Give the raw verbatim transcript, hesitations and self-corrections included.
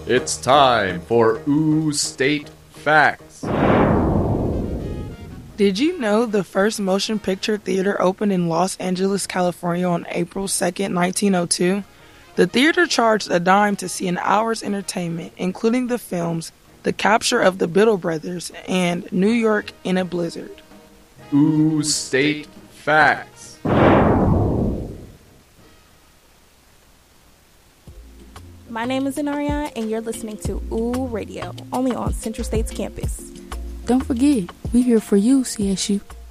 It's time for Ooh State Facts. Did you know the first motion picture theater opened in Los Angeles, California on April second, nineteen oh two? The theater charged a dime to see an hour's entertainment, including the films The Capture of the Biddle Brothers and New York in a Blizzard. Ooh State Facts. My name is Inaria, and you're listening to Ooh Radio, only on Central State's campus. Don't forget, we're here for you, C S U.